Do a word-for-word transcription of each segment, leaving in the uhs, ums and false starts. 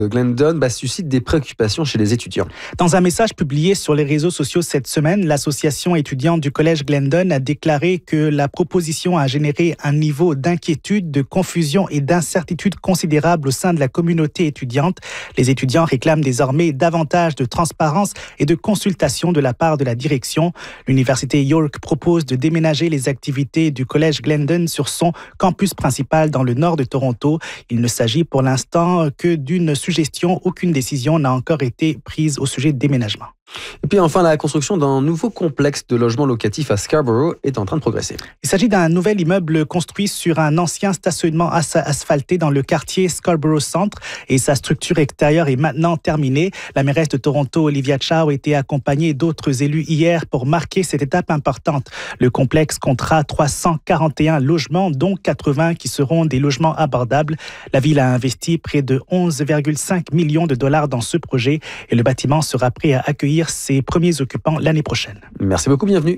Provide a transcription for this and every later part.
Glendon bah, suscite des préoccupations chez les étudiants. Dans un message publié sur les réseaux sociaux cette semaine, l'association étudiante du collège Glendon a déclaré que la proposition a généré un niveau d'inquiétude, de confusion et d'incertitude considérable au sein de la communauté étudiante. Les étudiants réclament désormais davantage de transparence et de consultation de la part de la direction. L'université York propose de déménager les activités du collège Glendon sur son campus principal dans le nord de Toronto. Il ne s'agit pour l'instant que d'une suggestion. Aucune décision n'a encore été prise au sujet de déménagement. Et puis enfin, la construction d'un nouveau complexe de logements locatifs à Scarborough est en train de progresser. Il s'agit d'un nouvel immeuble construit sur un ancien stationnement as- asphalté dans le quartier Scarborough Centre et sa structure extérieure est maintenant terminée. La mairesse de Toronto, Olivia Chow, a été accompagnée d'autres élus hier pour marquer cette étape importante. Le complexe comptera trois cent quarante et un logements, dont quatre-vingts qui seront des logements abordables. La ville a investi près de onze virgule cinq millions de dollars dans ce projet et le bâtiment sera prêt à accueillir ses premiers occupants l'année prochaine. Merci beaucoup, bienvenue.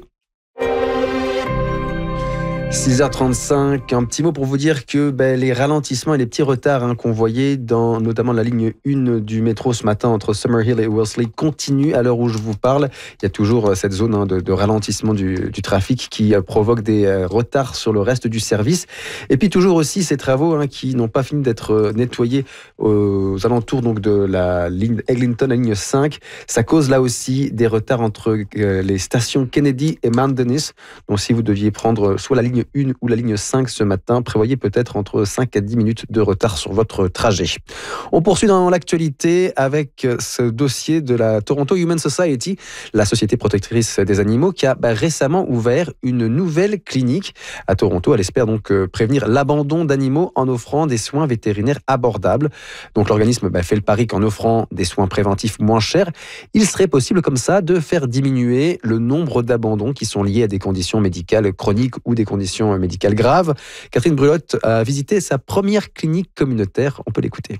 six heures trente-cinq, un petit mot pour vous dire que ben, les ralentissements et les petits retards hein, qu'on voyait dans notamment la ligne un du métro ce matin entre Summerhill et Wellesley continuent à l'heure où je vous parle. Il y a toujours cette zone hein, de, de ralentissement du, du trafic qui euh, provoque des euh, retards sur le reste du service. Et puis toujours aussi ces travaux hein, qui n'ont pas fini d'être euh, nettoyés aux alentours donc, de la ligne Eglinton, la ligne cinq. Ça cause là aussi des retards entre euh, les stations Kennedy et Mount Dennis. Donc si vous deviez prendre soit la ligne un ou la ligne cinq ce matin, prévoyez peut-être entre cinq à dix minutes de retard sur votre trajet. On poursuit dans l'actualité avec ce dossier de la Toronto Humane Society, la société protectrice des animaux, qui a bah, récemment ouvert une nouvelle clinique à Toronto. Elle espère donc euh, prévenir l'abandon d'animaux en offrant des soins vétérinaires abordables. Donc l'organisme bah, fait le pari qu'en offrant des soins préventifs moins chers, il serait possible comme ça de faire diminuer le nombre d'abandons qui sont liés à des conditions médicales chroniques ou des conditions médicales graves. Catherine Brulotte a visité sa première clinique communautaire. On peut l'écouter.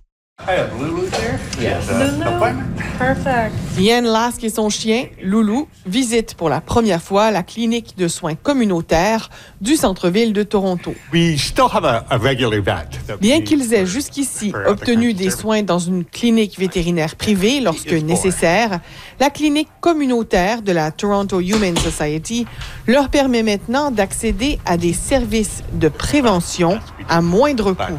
Ian Lask et son chien, Loulou, visitent pour la première fois la clinique de soins communautaires du centre-ville de Toronto. Bien qu'ils aient jusqu'ici obtenu des soins dans une clinique vétérinaire privée lorsque nécessaire, la clinique communautaire de la Toronto Humane Society leur permet maintenant d'accéder à des services de prévention à moindre coût.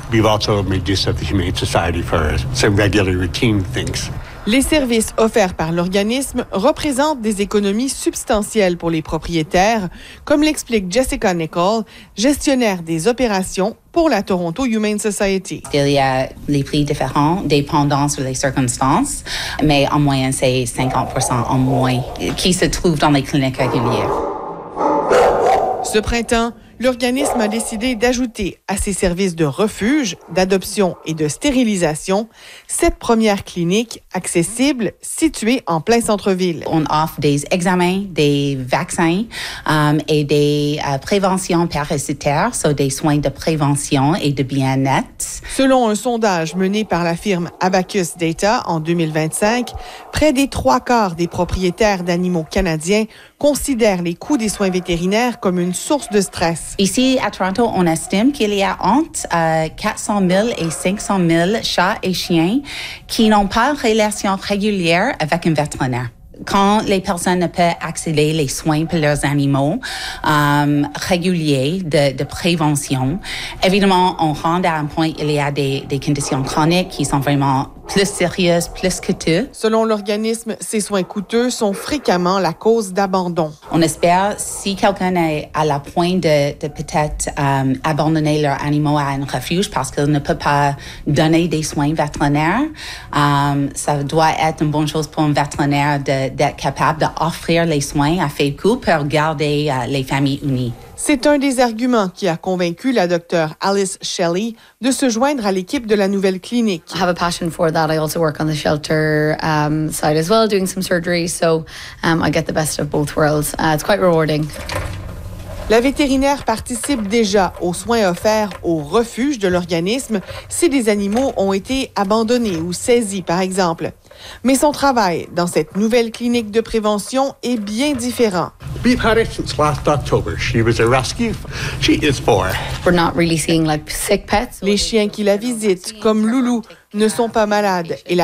Les services offerts par l'organisme représentent des économies substantielles pour les propriétaires, comme l'explique Jessica Nichol, gestionnaire des opérations pour la Toronto Humane Society. Il y a les prix différents, dépendant sur les circonstances, mais en moyenne, c'est cinquante pour cent en moins qui se trouvent dans les cliniques régulières. Ce printemps, l'organisme a décidé d'ajouter à ses services de refuge, d'adoption et de stérilisation cette première clinique accessible située en plein centre-ville. On offre des examens, des vaccins um, et des uh, préventions parasitaires, so des soins de prévention et de bien-être. Selon un sondage mené par la firme Abacus Data en deux mille vingt-cinq, près des trois quarts des propriétaires d'animaux canadiens considèrent les coûts des soins vétérinaires comme une source de stress. Ici, à Toronto, on estime qu'il y a entre euh, quatre cent mille et cinq cent mille chats et chiens qui n'ont pas de relation régulière avec un vétérinaire. Quand les personnes ne peuvent accéder aux soins pour leurs animaux euh, réguliers de, de prévention, évidemment, on rend à un point il y a des, des conditions chroniques qui sont vraiment plus sérieuses, plus coûteuses. Selon l'organisme, ces soins coûteux sont fréquemment la cause d'abandon. On espère, si quelqu'un est à la point de, de peut-être euh, abandonner leurs animaux à un refuge parce qu'il ne peut pas donner des soins vétérinaires, euh, ça doit être une bonne chose pour un vétérinaire de d'être capable d'offrir les soins à faible coût pour garder uh, les familles unies. C'est un des arguments qui a convaincu la docteure Alice Shelley de se joindre à l'équipe de la nouvelle clinique. I have a passion for that. I also work on the shelter um, side as well, doing some surgery, so um, I get the best of both worlds. Uh, it's quite rewarding. La vétérinaire participe déjà aux soins offerts au refuge de l'organisme si des animaux ont été abandonnés ou saisis, par exemple. Mais son travail dans cette nouvelle clinique de prévention est bien différent. We've had it since last October. She was a rescue. She is four. We're not really seeing like sick pets. Les chiens qui la visitent, comme Loulou, ne sont pas malades et